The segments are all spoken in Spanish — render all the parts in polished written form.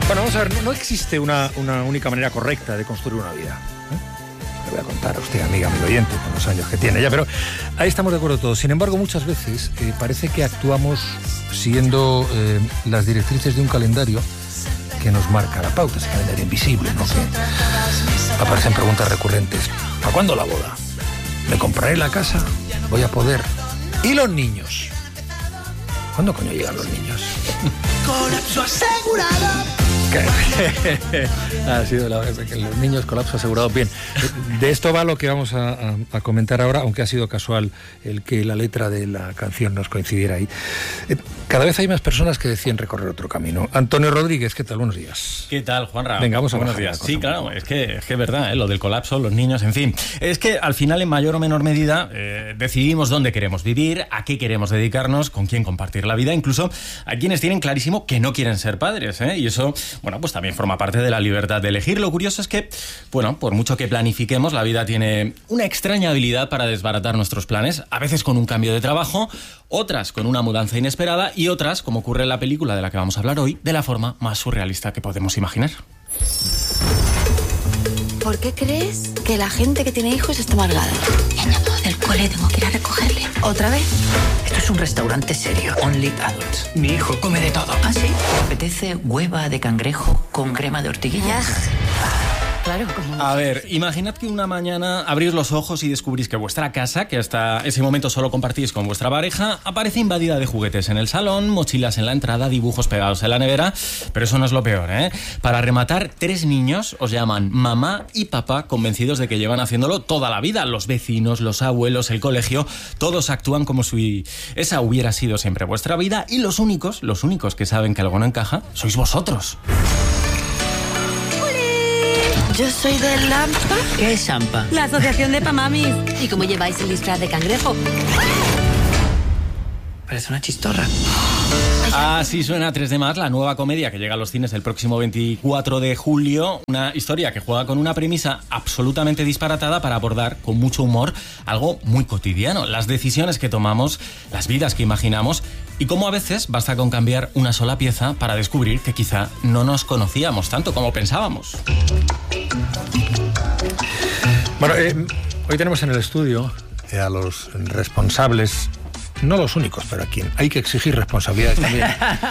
Bueno, vamos a ver, no existe una única manera correcta de construir una vida. Le voy a contar a usted, amigo oyente, con los años que tiene ya, pero ahí estamos de acuerdo todos. Sin embargo, muchas veces parece que actuamos siguiendo las directrices de un calendario que nos marca la pauta, ese calendario invisible, ¿no? Que aparecen preguntas recurrentes. ¿Para cuándo la boda? ¿Me compraré la casa? ¿Voy a poder? ¿Y los niños? ¿Cuándo coño llegan los niños? Colapso asegurado. Ha sido la vez que los niños, colapso asegurado. Bien, de esto va lo que vamos a comentar ahora, aunque ha sido casual el que la letra de la canción nos coincidiera ahí. Cada vez hay más personas que deciden recorrer otro camino. Antonio Rodríguez, ¿qué tal? Buenos días. ¿Qué tal, Juanra? Venga, vamos a Buenos días. Sí, claro, es que es verdad, lo del colapso, los niños, en fin. Es que al final, en mayor o menor medida, decidimos dónde queremos vivir, a qué queremos dedicarnos, con quién compartir la vida. Incluso hay quienes tienen clarísimo que no quieren ser padres, y eso, bueno, pues también forma parte de la libertad de elegir. Lo curioso es que, bueno, por mucho que planifiquemos, la vida tiene una extraña habilidad para desbaratar nuestros planes, a veces con un cambio de trabajo, otras con una mudanza inesperada y otras, como ocurre en la película de la que vamos a hablar hoy, de la forma más surrealista que podemos imaginar. ¿Por qué crees que la gente que tiene hijos está amargada? Ya no, del cole tengo que ir a recogerle. ¿Otra vez? Esto es un restaurante serio, only adults. Mi hijo come de todo. ¿Ah, sí? ¿Te apetece hueva de cangrejo con crema de ortiguillas? Claro, como... A ver, imaginad que una mañana abrís los ojos y descubrís que vuestra casa, que hasta ese momento solo compartís con vuestra pareja, aparece invadida de juguetes en el salón, mochilas en la entrada, dibujos pegados en la nevera. Pero eso no es lo peor, ¿eh? Para rematar, 3 niños os llaman mamá y papá, convencidos de que llevan haciéndolo toda la vida. Los vecinos, los abuelos, el colegio, todos actúan como si esa hubiera sido siempre vuestra vida, y los únicos que saben que algo no encaja, sois vosotros. Yo soy de Lampa. ¿Qué es Sampa? La asociación de Pamamis. ¿Y cómo lleváis el disfraz de cangrejo? Parece una chistorra. Así suena 3 de más, la nueva comedia que llega a los cines el próximo 24 de julio. Una historia que juega con una premisa absolutamente disparatada para abordar con mucho humor algo muy cotidiano. Las decisiones que tomamos, las vidas que imaginamos y cómo a veces basta con cambiar una sola pieza para descubrir que quizá no nos conocíamos tanto como pensábamos. Bueno, hoy tenemos en el estudio a los responsables, no los únicos, pero a quien hay que exigir responsabilidades también,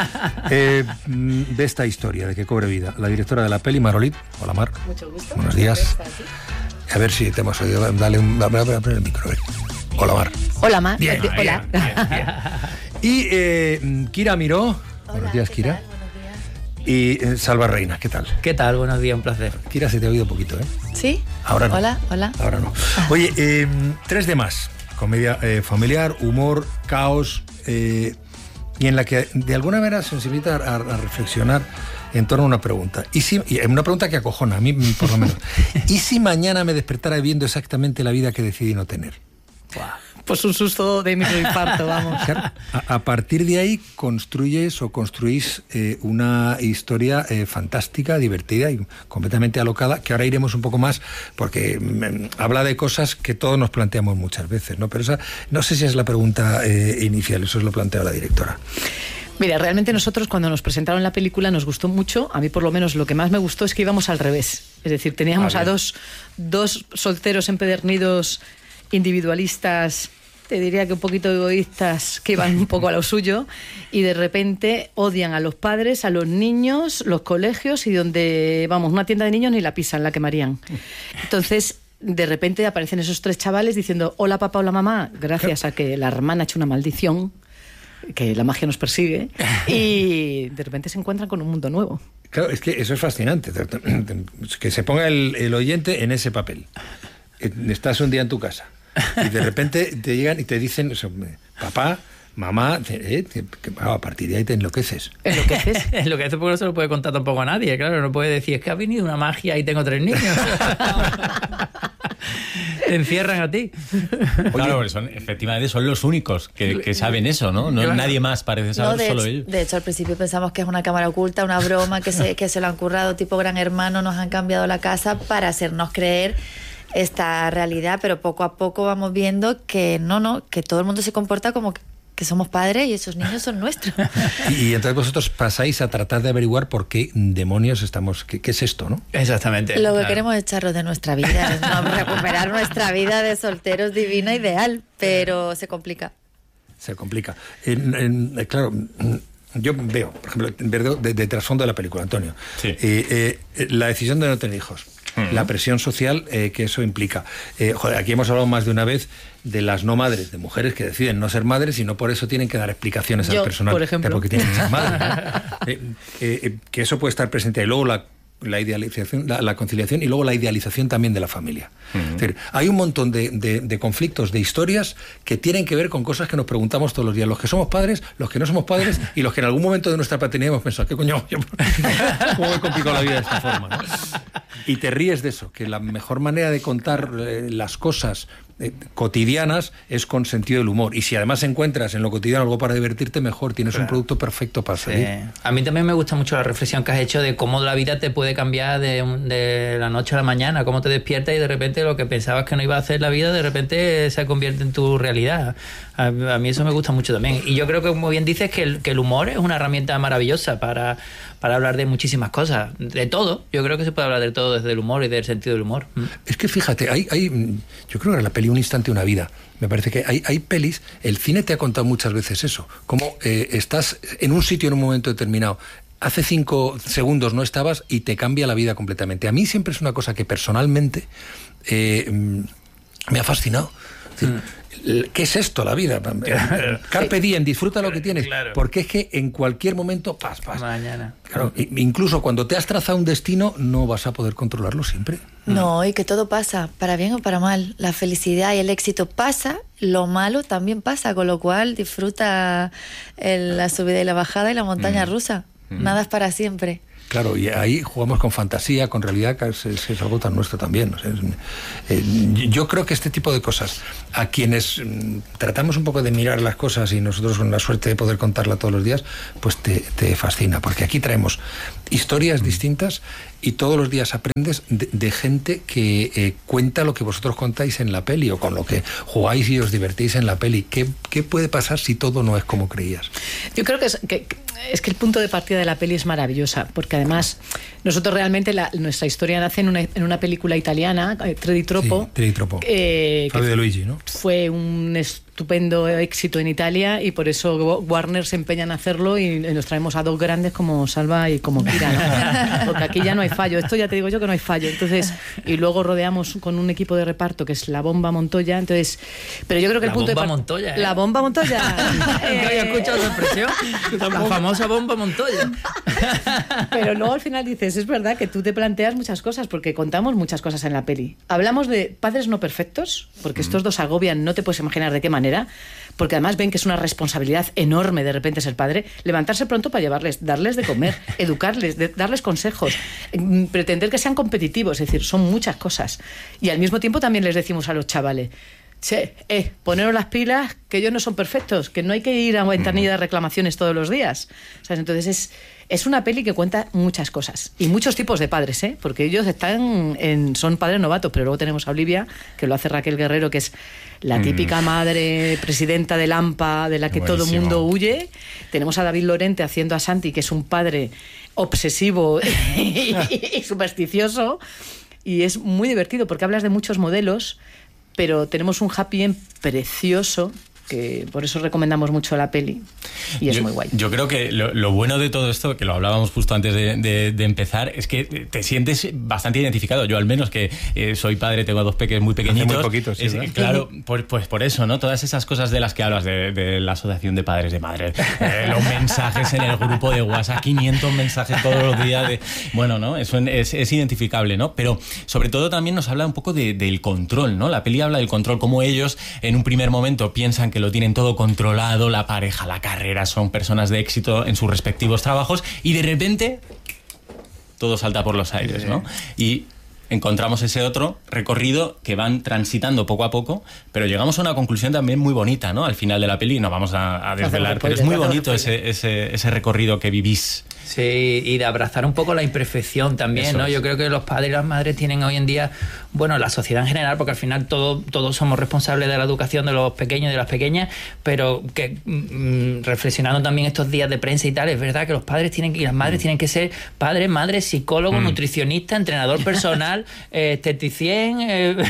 de esta historia, de que cobre vida. La directora de la peli, Mar Olid. Hola, Mar. Mucho gusto. Buenos días. A ver si te hemos oído. Dale voy a poner el micro. Hola, Mar. Hola, Mar. Bien. Hola. Bien. Y Kira Miró. Buenos días, Kira. Y Salva Reina, ¿qué tal? ¿Qué tal? Buenos días, un placer. Kira, se te ha oído poquito, ¿eh? ¿Sí? Ahora no. Hola. Ahora no. Oye, 3 de más. Comedia familiar, humor, caos, y en la que de alguna manera se nos invita a reflexionar en torno a una pregunta. Y una pregunta que acojona, a mí por lo menos. ¿Y si mañana me despertara viviendo exactamente la vida que decidí no tener? Pues un susto de microinfarto, vamos. Claro, a partir de ahí construyes o construís una historia fantástica, divertida y completamente alocada, que ahora iremos un poco más, porque habla de cosas que todos nos planteamos muchas veces, ¿no? Pero esa, no sé si es la pregunta inicial, eso es lo plantea la directora. Mira, realmente nosotros cuando nos presentaron la película nos gustó mucho. A mí por lo menos lo que más me gustó es que íbamos al revés. Es decir, teníamos a dos solteros empedernidos, individualistas, te diría que un poquito egoístas, que iban un poco a lo suyo, y de repente odian a los padres, a los niños, los colegios, y donde, vamos, una tienda de niños ni la pisan, la quemarían. Entonces, de repente aparecen esos 3 chavales diciendo, hola papá, hola mamá, gracias a que la hermana ha hecho una maldición, que la magia nos persigue, y de repente se encuentran con un mundo nuevo. Claro, es que eso es fascinante, que se ponga el oyente en ese papel. Estás un día en tu casa y de repente te llegan y te dicen, papá, mamá, a partir de ahí te enloqueces. ¿Enloqueces? Enloqueces porque no se lo puede contar tampoco a nadie, claro, no puede decir, es que ha venido una magia y tengo 3 niños. Te encierran a ti. Claro, efectivamente son los únicos que saben eso, ¿no? Claro. Nadie más parece saber, solo ellos. De hecho, al principio pensamos que es una cámara oculta, una broma, que se lo han currado tipo Gran Hermano, nos han cambiado la casa para hacernos creer esta realidad, pero poco a poco vamos viendo que que todo el mundo se comporta como que somos padres y esos niños son nuestros. Y entonces vosotros pasáis a tratar de averiguar por qué demonios estamos, qué es esto, ¿no? Exactamente. Lo que queremos es echarlos de nuestra vida, es recuperar nuestra vida de solteros divina, ideal, pero se complica. Se complica. Claro, yo veo, por ejemplo, de trasfondo de la película, Antonio, sí. La decisión de no tener hijos, la presión social que eso implica. Aquí hemos hablado más de una vez de las no madres, de mujeres que deciden no ser madres y no por eso tienen que dar explicaciones al personal. Por ejemplo. Porque tienen que ser madres, ¿no? Que eso puede estar presente. Y luego la idealización, la conciliación y luego la idealización también de la familia. Es decir, hay un montón de conflictos, de historias que tienen que ver con cosas que nos preguntamos todos los días. Los que somos padres, los que no somos padres y los que en algún momento de nuestra paternidad hemos pensado, ¿qué coño hago yo? ¿Cómo me complico la vida de esta forma? ¿No? Y te ríes de eso, que la mejor manera de contar las cosas cotidianas es con sentido del humor. Y si además encuentras en lo cotidiano algo para divertirte, mejor, tienes un producto perfecto para salir. Sí. A mí también me gusta mucho la reflexión que has hecho de cómo la vida te puede cambiar de la noche a la mañana, cómo te despiertas y de repente lo que pensabas que no iba a hacer la vida, de repente se convierte en tu realidad. A mí eso me gusta mucho también. Y yo creo que, como bien dices, que el humor es una herramienta maravillosa para hablar de muchísimas cosas, de todo. Yo creo que se puede hablar de todo desde el humor y del sentido del humor. Es que fíjate, yo creo que en la peli Un instante, una vida, me parece que hay pelis, el cine te ha contado muchas veces eso, como estás en un sitio en un momento determinado, hace 5 segundos no estabas y te cambia la vida completamente. A mí siempre es una cosa que personalmente me ha fascinado. Es decir, ¿qué es esto, la vida? Carpe diem, disfruta lo que tienes. Claro. Porque es que en cualquier momento, paz. Mañana. Claro, incluso cuando te has trazado un destino, no vas a poder controlarlo siempre. No, y que todo pasa, para bien o para mal. La felicidad y el éxito pasa, lo malo también pasa, con lo cual disfruta la subida y la bajada y la montaña rusa. Nada es para siempre. Claro, y ahí jugamos con fantasía, con realidad, que es algo tan nuestro también. O sea, yo creo que este tipo de cosas, a quienes tratamos un poco de mirar las cosas y nosotros con la suerte de poder contarla todos los días, pues te fascina, porque aquí traemos historias distintas y todos los días aprendes de gente que cuenta lo que vosotros contáis en la peli o con lo que jugáis y os divertís en la peli. ¿Qué puede pasar si todo no es como creías? Yo creo que es que el punto de partida de la peli es maravillosa, porque además nosotros realmente nuestra historia nace en una película italiana, Tre di Troppo. Sí, Tre di Troppo. Fabio De Luigi, ¿no? Fue un estupendo éxito en Italia y por eso Warner se empeña en hacerlo y nos traemos a dos grandes como Salva y como Kira, ¿no? Porque aquí ya no hay fallo, esto ya te digo yo que no hay fallo. Entonces, y luego rodeamos con un equipo de reparto que es La Bomba Montoya. Entonces, pero yo creo que el punto de Montoya, La Bomba Montoya. Nunca había escuchado esa expresión. La famosa Bomba Montoya. Pero luego al final dices, es verdad que tú te planteas muchas cosas, porque contamos muchas cosas en la peli. Hablamos de padres no perfectos, porque estos dos agobian, no te puedes imaginar de qué manera, porque además ven que es una responsabilidad enorme de repente ser padre, levantarse pronto para llevarles, darles de comer, educarles, darles consejos, pretender que sean competitivos, es decir, son muchas cosas. Y al mismo tiempo también les decimos a los chavales, che, poneros las pilas, que ellos no son perfectos, que no hay que ir a ventanilla de reclamaciones todos los días, ¿sabes? Entonces es una peli que cuenta muchas cosas y muchos tipos de padres, porque ellos son padres novatos, pero luego tenemos a Olivia, que lo hace Raquel Guerrero, que es la típica madre presidenta del AMPA de la que todo el mundo huye. Tenemos a David Lorente haciendo a Santi, que es un padre obsesivo y supersticioso, y es muy divertido porque hablas de muchos modelos, pero tenemos un happy end precioso, que por eso recomendamos mucho la peli y es muy guay. Yo creo que lo bueno de todo esto, que lo hablábamos justo antes de empezar, es que te sientes bastante identificado. Yo al menos, que soy padre, tengo a dos peques muy pequeñitos. Muy poquitos, sí, claro, pues por eso, ¿no? Todas esas cosas de las que hablas, de la asociación de padres de madres, los mensajes en el grupo de WhatsApp, 500 mensajes todos los días, bueno, ¿no? Eso es identificable, ¿no? Pero sobre todo también nos habla un poco del control, ¿no? La peli habla del control, como ellos en un primer momento piensan que lo tienen todo controlado, la pareja, la carrera, son personas de éxito en sus respectivos trabajos, y de repente todo salta por los aires, ¿no? Y encontramos ese otro recorrido que van transitando poco a poco, pero llegamos a una conclusión también muy bonita, ¿no? Al final de la peli, no vamos a desvelar, pero es muy bonito ese recorrido que vivís Sí, y de abrazar un poco la imperfección también, ¿no? Yo creo que los padres y las madres tienen hoy en día, bueno, la sociedad en general, porque al final todos somos responsables de la educación de los pequeños y de las pequeñas, pero que reflexionando también estos días de prensa y tal, es verdad que los padres tienen y las madres tienen que ser padres, madres, psicólogos, nutricionista, entrenador personal, esteticien,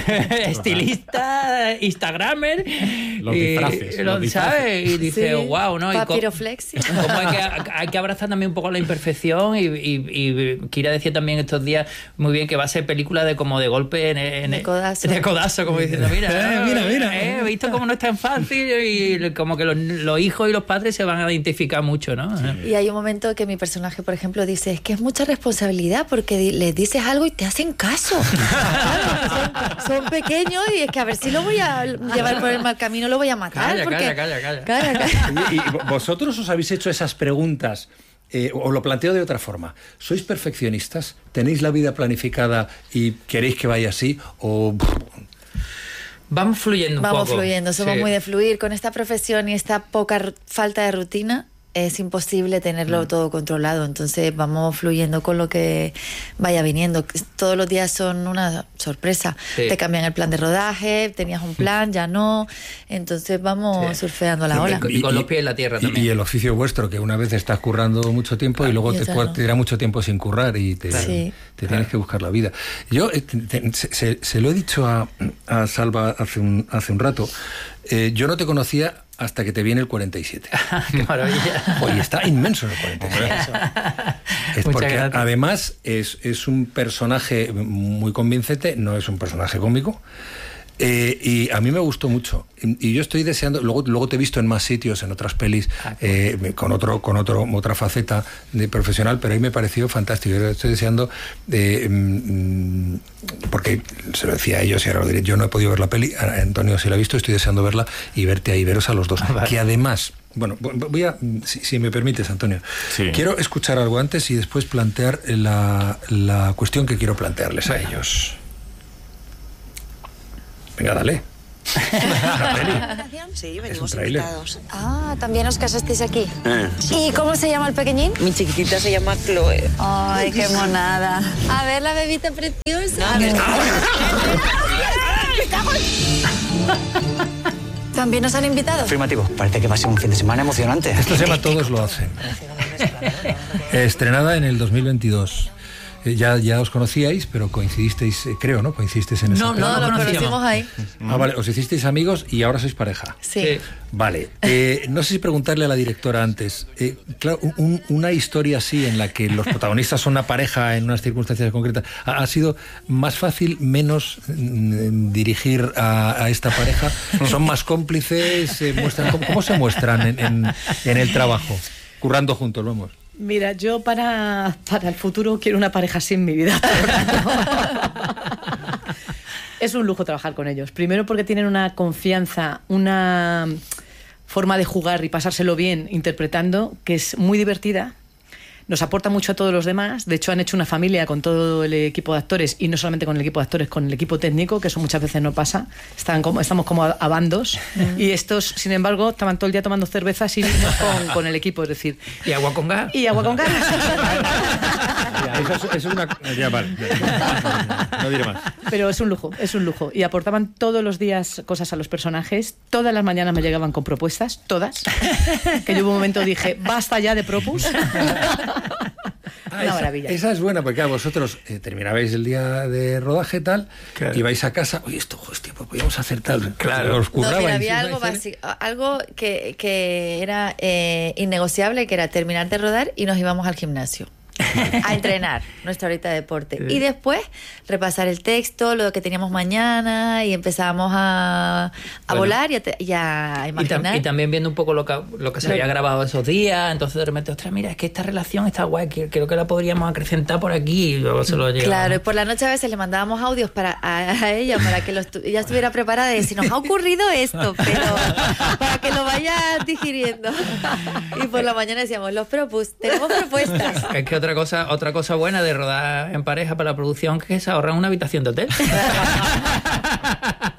estilista, instagramer, los disfraces, ¿sabes? Y dice, wow, ¿no? Papiroflexia. Como hay que abrazar también un poco la imperfección y Kira decía también estos días muy bien que va a ser película de como de golpe de codazo. De codazo, como diciendo, mira, he visto cómo no es tan fácil y como que los hijos y los padres se van a identificar mucho, ¿no? Y hay un momento que mi personaje, por ejemplo, dice, es que es mucha responsabilidad porque les dices algo y te hacen caso. Claro, son pequeños y es que a ver si lo voy a llevar por el mal camino, lo voy a matar. Calla. ¿Y vosotros os habéis hecho esas preguntas? Os lo planteo de otra forma. ¿Sois perfeccionistas? ¿Tenéis la vida planificada y queréis que vaya así? ¿O vamos fluyendo un poco? Vamos fluyendo, somos muy de fluir. Con esta profesión y esta poca falta de rutina es imposible tenerlo todo controlado, entonces vamos fluyendo con lo que vaya viniendo. Todos los días son una sorpresa. Te cambian el plan de rodaje, tenías un plan, ya no, entonces vamos surfeando la ola. Y con los pies en la tierra también. Y el oficio vuestro, que una vez estás currando mucho tiempo y luego te dirá mucho tiempo sin currar y te tienes que buscar la vida. Yo se lo he dicho a Salva hace un rato. Yo no te conocía hasta que te vi en el 47. ¡Qué maravilla! Hoy está inmenso en el 47. Es porque además es un personaje muy convincente, no es un personaje cómico. Y a mí me gustó mucho y yo estoy deseando, luego te he visto en más sitios, en otras pelis, con otra faceta de profesional, pero ahí me pareció fantástico. Yo estoy deseando porque se lo decía a ellos y ahora lo diré, yo no he podido ver la peli, Antonio sí la ha visto, estoy deseando verla y verte ahí, veros a los dos, que además, bueno, voy a, si me permites, Antonio, quiero escuchar algo antes y después plantear la cuestión que quiero plantearles a ellos. Venga, dale. Sí, venimos invitados. Ah, ¿también os casasteis aquí? ¿Y cómo se llama el pequeñín? Mi chiquitita se llama Chloe. Ay, qué monada. A ver la bebita preciosa. ¿También nos han invitado? Afirmativo. Parece que va a ser un fin de semana emocionante. Esto se llama Todos lo hacen. Estrenada en el 2022. Ya os conocíais, pero coincidisteis, creo, ¿no? Coincidisteis en esa No, nos conocimos ahí. Vale, os hicisteis amigos y ahora sois pareja. Sí. Vale, no sé si preguntarle a la directora antes, claro, una historia así en la que los protagonistas son una pareja en unas circunstancias concretas, ¿ha sido más fácil, menos dirigir a esta pareja? ¿Son más cómplices? ¿Cómo se muestran en el trabajo? Currando juntos, vamos. Mira, yo para el futuro quiero una pareja así en mi vida. Es un lujo trabajar con ellos. Primero porque tienen una confianza, una forma de jugar y pasárselo bien interpretando que es muy divertida. Nos aporta mucho a todos los demás. De hecho, han hecho una familia con todo el equipo de actores y no solamente con el equipo de actores, con el equipo técnico, que eso muchas veces no pasa. Estamos como a bandos. Y estos, sin embargo, estaban todo el día tomando cervezas y vinos con el equipo, es decir... ¿Y agua con gas? Y agua con gas. Eso es una... Ya, vale. No diré más. Pero es un lujo. Y aportaban todos los días cosas a los personajes. Todas las mañanas me llegaban con propuestas, todas. Que yo hubo un momento dije, basta ya de propus. Una maravilla. Esa es buena, porque vosotros terminabais el día de rodaje tal, y vais a casa, oye, hostia, pues podíamos hacer tal. Claro. Os currabais. No, había algo básico, algo que era innegociable, que era terminar de rodar y nos íbamos al gimnasio. A entrenar nuestra horita de deporte y después repasar el texto, lo que teníamos mañana y empezábamos a volar y a imaginar y también viendo un poco lo que se había grabado esos días, entonces de repente, ostras, mira, es que esta relación está guay, creo que la podríamos acrecentar por aquí y luego se lo llevamos. Claro, y por la noche a veces le mandábamos audios a ella para que ella estuviera preparada y si nos ha ocurrido esto, pero para que lo vaya digiriendo. Y por la mañana decíamos, tenemos propuestas. Es que otra cosa buena de rodar en pareja para la producción, que es ahorrar una habitación de hotel.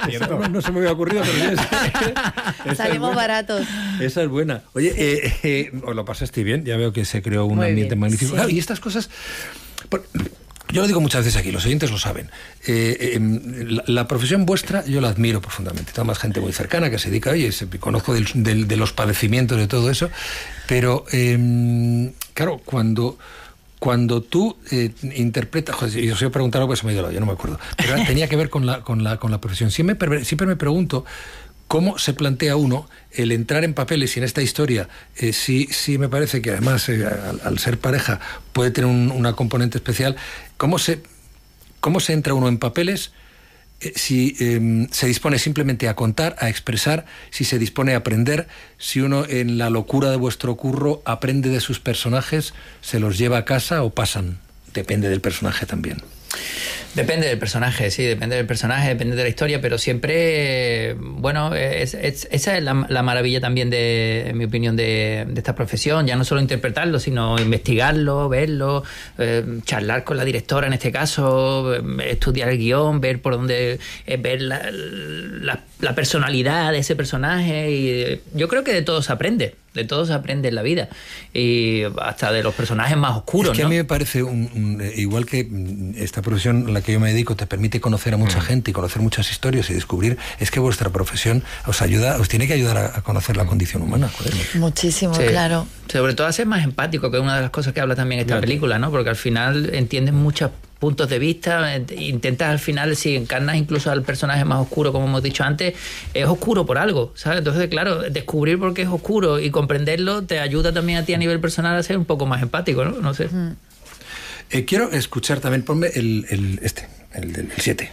No se me había ocurrido, pero salimos baratos. Esa es buena. Oye, os lo pasaste bien, ya veo que se creó un ambiente magnífico. Sí. Claro, y estas cosas... Yo lo digo muchas veces aquí, los oyentes lo saben. La profesión vuestra yo la admiro profundamente. Tengo más gente muy cercana que se dedica, conozco de los padecimientos de todo eso, pero claro, cuando tú interpretas... Joder, yo os iba a preguntar algo que se me ha ido la olla, no me acuerdo. Pero tenía que ver con la profesión. Siempre me pregunto cómo se plantea uno el entrar en papeles, y en esta historia sí me parece que además al ser pareja puede tener una componente especial. ¿Cómo se entra uno en papeles si se dispone simplemente a contar, a expresar, si se dispone a aprender, si uno en la locura de vuestro curro aprende de sus personajes, se los lleva a casa o pasan? Depende del personaje también. Depende del personaje, sí, depende del personaje, depende de la historia, pero siempre, bueno, esa es la maravilla también, en mi opinión, de esta profesión. Ya no solo interpretarlo, sino investigarlo, verlo, charlar con la directora en este caso, estudiar el guión, ver por dónde, ver la personalidad de ese personaje. Y yo creo que de todo se aprende. De todo se aprende en la vida, y hasta de los personajes más oscuros. Es que a mí me parece, igual que esta profesión a la que yo me dedico te permite conocer a mucha gente y conocer muchas historias y descubrir, es que vuestra profesión os tiene que ayudar a conocer la condición humana. Joder. Muchísimo, sí, claro. Sobre todo a ser más empático, que es una de las cosas que habla también esta película, ¿no? Porque al final entiendes muchos puntos de vista, intentas al final, si encarnas incluso al personaje más oscuro, como hemos dicho antes, es oscuro por algo, ¿sabes? Entonces, claro, descubrir por qué es oscuro y comprenderlo te ayuda también a ti a nivel personal a ser un poco más empático, ¿no? No sé. Quiero escuchar también, ponme el 7.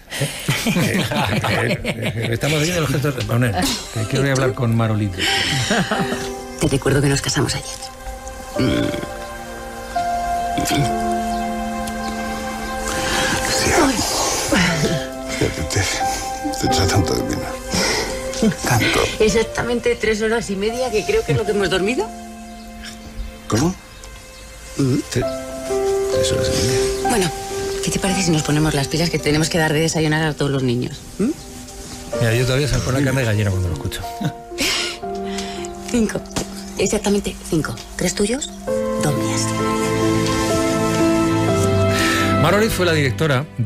Estamos viendo los gestos de poner. Quiero hablar con Marolito. Te recuerdo que nos casamos ayer. Te echa tanto de menos. Tanto. Exactamente 3 horas y media, que creo que es lo que hemos dormido. ¿Cómo? 3 horas y media. Bueno, ¿qué te parece si nos ponemos las pilas, que tenemos que dar de desayunar a todos los niños? Mira, yo todavía se me pone la carne de gallina cuando lo escucho. 5. Exactamente 5. 3 tuyos, 2 mías. Marolith fue la directora